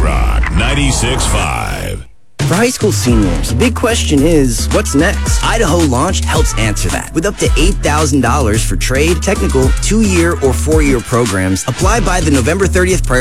K-Rock 96.5. For high school seniors, the big question is, what's next? Idaho Launch helps answer that. With up to $8,000 for trade, technical, 2-year or 4-year programs, apply by the November 30th